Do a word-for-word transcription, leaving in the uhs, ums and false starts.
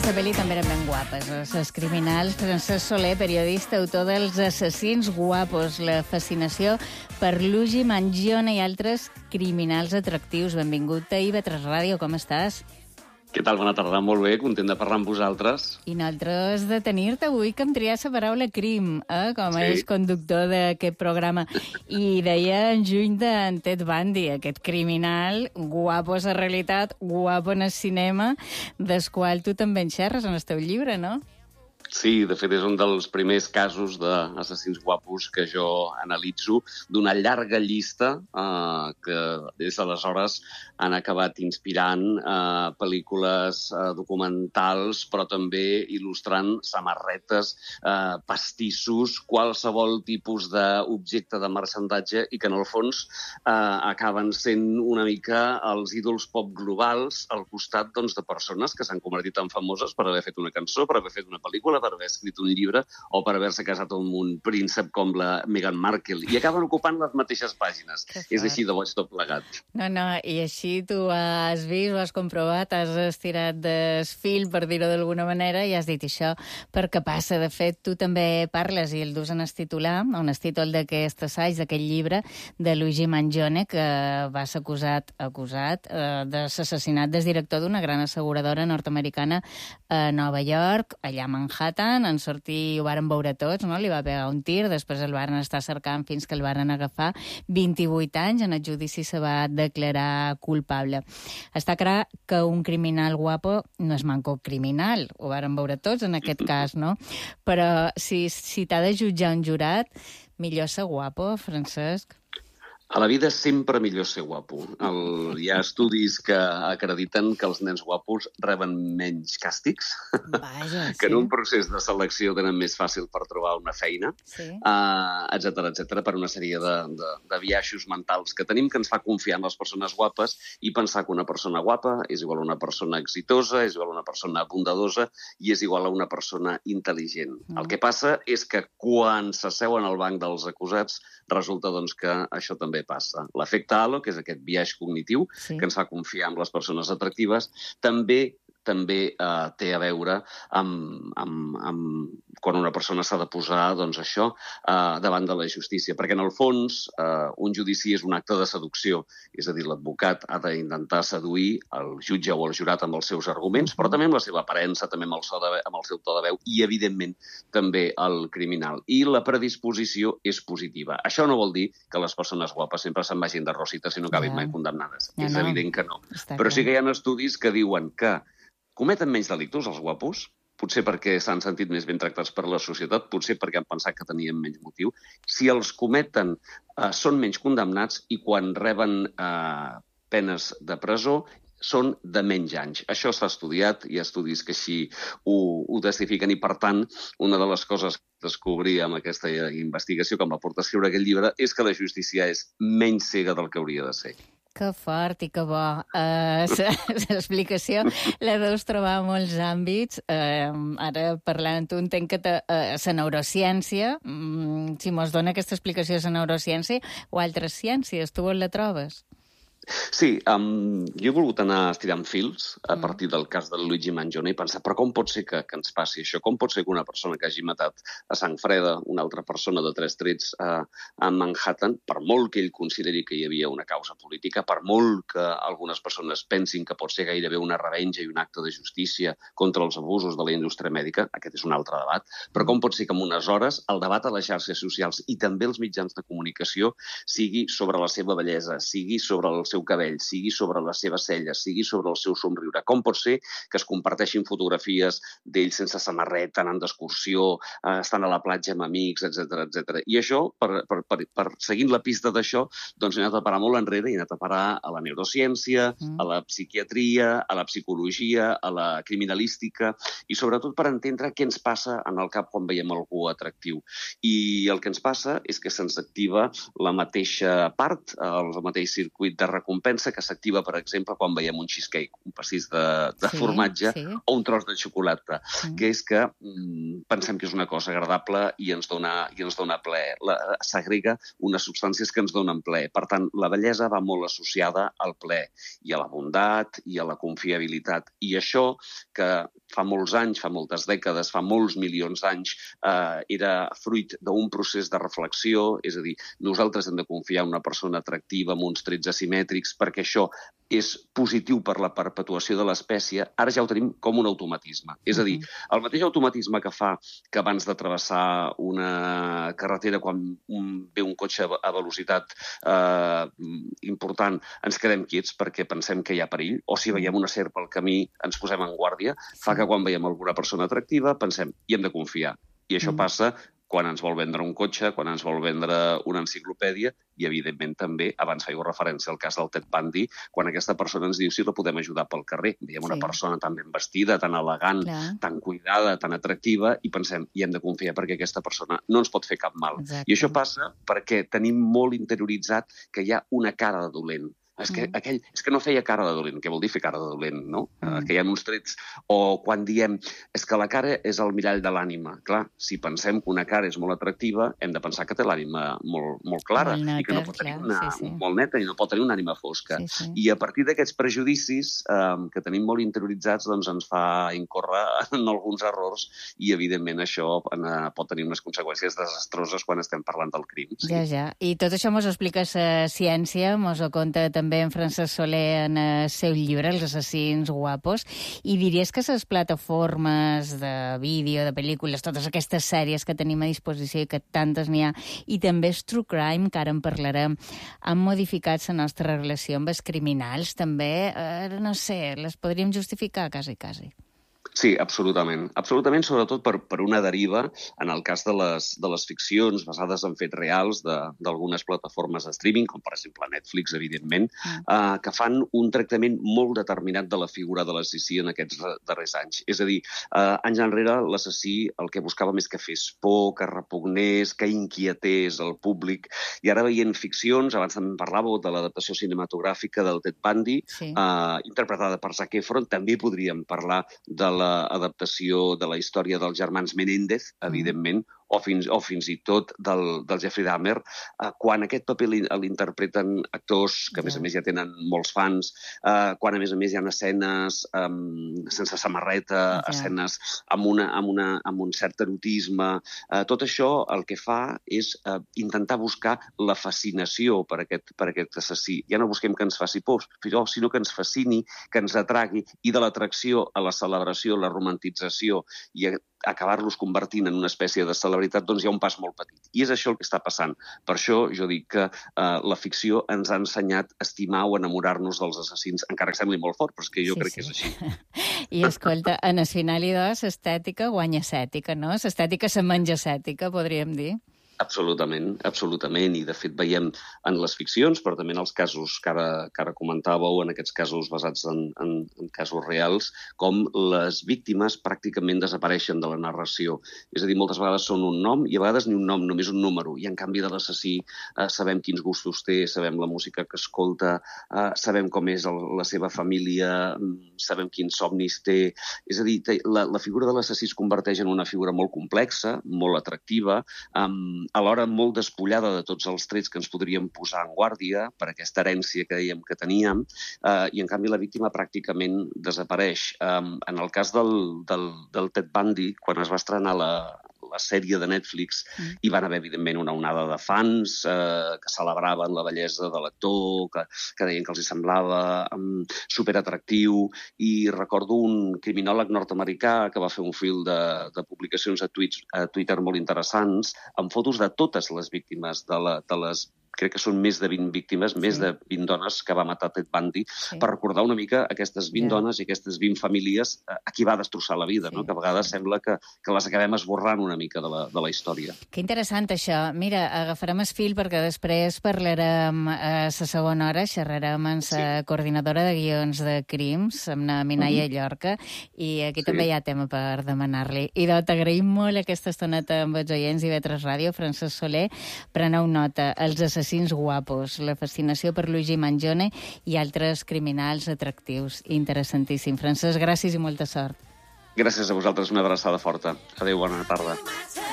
aquesta pel·li també eren ben guapes. Les criminals, Francesc Soler, periodista, autor dels Assassins guapos, la fascinació per Luigi Mangione i altres criminals atractius. Benvingut a I V tres Ràdio, com estàs? Què tal? Bona tarda, molt bé, content de parlar amb vosaltres. I nosaltres de tenir-te avui que em trias la paraula crim, eh? com a sí. conductor d'aquest programa. I deia en juny d'en Ted Bundy, aquest criminal, guapo a la realitat, guapo en el cinema, del qual tu també en xerres en el teu llibre, no? Sí, de fet és un dels primers casos d'assassins guapos que jo analitzo d'una llarga llista eh, que des d'aleshores han acabat inspirant eh, pel·lícules eh, documentals, però també il·lustrant samarretes, eh, pastissos, qualsevol tipus d'objecte de marxandatge i que en el fons eh, acaben sent una mica els ídols pop globals al costat doncs, de persones que s'han convertit en famoses per haver fet una cançó, per haver fet una pel·lícula, per haver escrit un llibre o per haver-se casat amb un príncep com la Meghan Markle. I acaben ocupant les mateixes pàgines. És així de boig tot plegat. No, no, i així tu has vist, ho has comprovat, has estirat del fil, per dir-ho d'alguna manera, i has dit això perquè passa. De fet, tu també parles, i el dus en el titular, on el títol d'aquest assaig, d'aquest llibre, de Luigi Mangione, que va ser acusat, acusat eh, de l'assassinat del director d'una gran asseguradora nord-americana a Nova York, allà a Manhattan. En sortir ho varen veure tots, no? Li va pegar un tir, després el varen estar cercant fins que el varen agafar. vint-i-vuit anys, en el judici se va declarar culpable. Està clar que un criminal guapo no és manco criminal, ho varen veure tots en aquest cas, no? Però si, si t'ha de jutjar un jurat, millor ser guapo, Francesc. A la vida és sempre millor ser guapo. El, hi ha estudis que acrediten que els nens guapos reben menys càstigs, Vaja, sí. que en un procés de selecció tenen més fàcil per trobar una feina, sí. uh, etcètera, etcètera, per una sèrie de, de, de biaixos mentals que tenim que ens fa confiar en les persones guapes i pensar que una persona guapa és igual a una persona exitosa, és igual a una persona bondadosa i és igual a una persona intel·ligent. Mm. El que passa és que quan s'asseuen al banc dels acusats resulta doncs, que això també passa. L'efecte halo, que és aquest biaix cognitiu sí. que ens fa confiar en les persones atractives, també també eh, té a veure amb, amb, amb quan una persona s'ha de posar doncs, això eh, davant de la justícia. Perquè, en el fons, eh, un judici és un acte de seducció. És a dir, l'advocat ha d'intentar seduir el jutge o el jurat amb els seus arguments, però també amb la seva aparença, també amb el, so de, amb el seu to de veu i, evidentment, també el criminal. I la predisposició és positiva. Això no vol dir que les persones guapes sempre se'n vagin de rosites i no acabin ja. mai condemnades. Ja, és no. evident que no. Està però clar. Sí que hi ha estudis que diuen que cometen menys delictes els guapos, potser perquè s'han sentit més ben tractats per la societat, potser perquè han pensat que tenien menys motiu. Si els cometen, eh, són menys condemnats i quan reben eh, penes de presó són de menys anys. Això s'ha estudiat, hi ha estudis que així ho, ho testifiquen i, per tant, una de les coses que descobrí amb aquesta investigació que em va portar a escriure aquest llibre és que la justícia és menys cega del que hauria de ser. Que fort i que bo. Uh, L'explicació la deus trobar en molts àmbits. Uh, ara, parlant amb tu, entenc que te, uh, la neurociència, um, si mos dona aquesta explicació de la neurociència o altres ciències, tu on la trobes? Sí, um, jo he volgut anar estirant fils a partir del cas del Luigi Mangione i pensar, però com pot ser que, que ens passi això? Com pot ser que una persona que hagi matat a sang freda una altra persona de tres trets a, a Manhattan, per molt que ell consideri que hi havia una causa política, per molt que algunes persones pensin que pot ser gairebé una revenja i un acte de justícia contra els abusos de la indústria mèdica, aquest és un altre debat, però com pot ser que en unes hores el debat a les xarxes socials i també els mitjans de comunicació sigui sobre la seva bellesa, sigui sobre el seu cabell, sigui sobre les seves celles, sigui sobre el seu somriure. Com pot ser que es comparteixin fotografies d'ells sense samarreta, anant d'excursió, eh, estan a la platja amb amics, etcètera, etcètera. I això, per, per, per, per seguint la pista d'això, doncs he anat a parar molt enrere i he anat a parar a la neurociència, mm. a la psiquiatria, a la psicologia, a la criminalística i sobretot per entendre què ens passa en el cap quan veiem algú atractiu. I el que ens passa és que se'ns activa la mateixa part, el mateix circuit de recompensa que s'activa, per exemple, quan veiem un cheesecake, un pastís de, de sí, formatge sí. o un tros de xocolata, mm. que és que mm, pensem que és una cosa agradable i ens dona, i ens dona plaer. La, s'agrega unes substàncies que ens donen plaer. Per tant, la bellesa va molt associada al plaer i a la bondat i a la confiabilitat. I això que fa molts anys, fa moltes dècades, fa molts milions d'anys, eh, era fruit d'un procés de reflexió, és a dir, nosaltres hem de confiar en una persona atractiva amb uns trets asimètrics perquè això és positiu per la perpetuació de l'espècie, ara ja ho tenim com un automatisme. És a dir, el mateix automatisme que fa que abans de travessar una carretera quan un, ve un cotxe a velocitat eh, important ens quedem quiets perquè pensem que hi ha perill, o si veiem una serp al camí ens posem en guàrdia, fa que quan veiem alguna persona atractiva pensem, hi hem de confiar. I això mm. passa quan ens vol vendre un cotxe, quan ens vol vendre una enciclopèdia i, evidentment, també, abans feia referència al cas del Ted Bundy, quan aquesta persona ens diu si la podem ajudar pel carrer. Veiem una sí. persona tan ben vestida, tan elegant, Clar. tan cuidada, tan atractiva, i pensem, hi hem de confiar perquè aquesta persona no ens pot fer cap mal. Exacte. I això passa perquè tenim molt interioritzat que hi ha una cara de dolent. És que, aquell, és que no feia cara de dolent. Què vol dir fer cara de dolent, no? Mm. Que hi ha uns trets. O quan diem, és que la cara és el mirall de l'ànima. Clar, si pensem que una cara és molt atractiva, hem de pensar que té l'ànima molt, molt clara molt neta, i que no pot tenir clar, una, sí, sí. molt neta i no pot tenir una ànima fosca. Sí, sí. I a partir d'aquests prejudicis eh, que tenim molt interioritzats, doncs ens fa incórrer en alguns errors i, evidentment, això eh, pot tenir unes conseqüències desastroses quan estem parlant del crim. Sí. Ja, ja. I tot això mos ho explica la ciència, mos ho conta també també en Francesc Soler en el seu llibre, Els assassins guapos, i diries que les plataformes de vídeo, de pel·lícules, totes aquestes sèries que tenim a disposició i que tantes n'hi ha, i també el True Crime, que ara en parlarem, han modificat la nostra relació amb els criminals, també, eh, no sé, les podríem justificar, quasi, quasi. Sí, absolutament. Absolutament, sobretot per, per una deriva en el cas de les, de les ficcions basades en fets reals d'algunes plataformes de streaming, com per exemple Netflix, evidentment, mm. eh, que fan un tractament molt determinat de la figura de l'assassí en aquests darrers anys. És a dir, eh, anys enrere l'assassí el que buscava més que fes por, que repugnés, que inquietés el públic, i ara veient ficcions, abans també parlàveu de l'adaptació cinematogràfica del Ted Bundy, sí. eh, interpretada per Zac Efron, també podríem parlar de la adaptació de la història dels germans Menéndez, evidentment, mm. o, fins, o fins i tot del, del Jeffrey Dahmer, eh, quan aquest paper l'interpreten actors que, a més a més, ja tenen molts fans, eh, quan, a més a més, hi ha escenes eh, sense samarreta, ja. escenes amb, una, amb, una, amb un cert erotisme. Eh, tot això el que fa és eh, intentar buscar la fascinació per aquest, per aquest assassí. Ja no busquem que ens faci por, sinó que ens fascini, que ens atragui, i de l'atracció a la celebració, la romantització i acabar-los convertint en una espècie de celebritat, doncs hi ha un pas molt petit. I és això el que està passant. Per això jo dic que eh, la ficció ens ha ensenyat a estimar o enamorar-nos dels assassins, encara que sembli molt fort, però és que jo sí, crec sí. que és així. I escolta, en el final i dos, l'estètica guanya estètica, no? L'estètica se menja estètica, podríem dir. Absolutament, absolutament, i de fet veiem en les ficcions, però també en els casos que ara, que ara comentàveu, en aquests casos basats en, en, en casos reals, com les víctimes pràcticament desapareixen de la narració. És a dir, moltes vegades són un nom i a vegades ni un nom, només un número, i en canvi de l'assassí eh, sabem quins gustos té, sabem la música que escolta, eh, sabem com és el, la seva família, sabem quins somnis té. És a dir, la, la figura de l'assassí es converteix en una figura molt complexa, molt atractiva, amb alhora molt despullada de tots els trets que ens podríem posar en guàrdia per aquesta herència que dèiem que teníem, eh, i en canvi la víctima pràcticament desapareix. Eh, en el cas del, del, del Ted Bundy, quan es va estrenar la, la sèrie de Netflix, mm. hi van haver, evidentment, una onada de fans eh, que celebraven la bellesa de l'actor, que, que deien que els hi semblava um, superatractiu, i recordo un criminòleg nord-americà que va fer un fil de, de publicacions a, tuits, a Twitter molt interessants, amb fotos de totes les víctimes de, la, de les crec que són més de vint víctimes, sí. més de vint dones que va matar Ted Bundy, sí. per recordar una mica aquestes vint yeah. dones i aquestes vint famílies a qui va destrossar la vida, sí. no? Que a vegades sembla que, que les acabem esborrant una mica de la, de la història. Que interessant això. Mira, agafarem el fil perquè després parlarem a la segona hora, xerrarem amb la sí. coordinadora de guions de crims, amb la Minaia mm-hmm. Llorca, i aquí sí. també hi ha tema per demanar-li. I doncs t'agraïm molt aquesta estoneta amb els oients i Vetres Ràdio, Francesc Soler. Preneu nota, els assassins guapos, la fascinació per Luigi Mangione i altres criminals atractius. Interessantíssim. Francesc, gràcies i molta sort. Gràcies a vosaltres, una abraçada forta. Adéu, bona tarda.